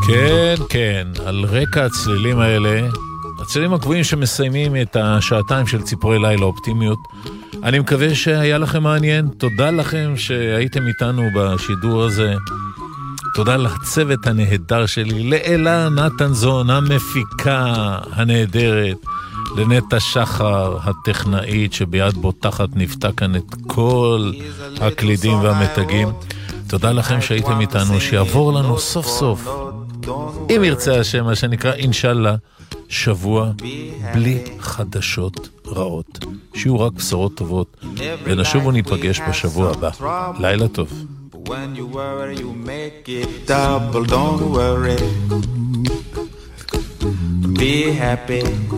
כן, כן, על רקע הצלילים האלה, הצלילים הקבועים שמסיימים את השעתיים של ציפורי לילה אופטימיות. אני מקווה שהיה לכם מעניין, תודה לכם שהייתם איתנו בשידור הזה, תודה לצוות הנהדר שלי, לאלה נתנזון המפיקה הנהדרת, לנטה שחר הטכנאית שביד בוטחת נפתה כאן את כל הקלידים והמתגים. תודה לכם שהייתם איתנו, שיעבור לנו סוף סוף, אם ירצה השם, מה שנקרא אינשאללה, שבוע בלי חדשות רעות, שיהיו רק בשורות טובות, ונשוב וניפגש בשבוע הבא. לילה טוב. When you worry, you make it double. Don't worry, be happy.